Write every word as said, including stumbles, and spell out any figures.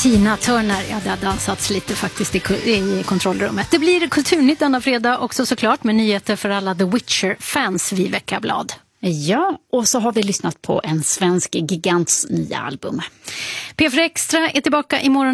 Tina Turner, ja, det har dansats lite faktiskt i, i kontrollrummet. Det blir Kulturnytt denna fredag också såklart, med nyheter för alla The Witcher-fans vid Veckablad. Ja, och så har vi lyssnat på en svensk gigants nya album. P fyra Extra är tillbaka imorgon.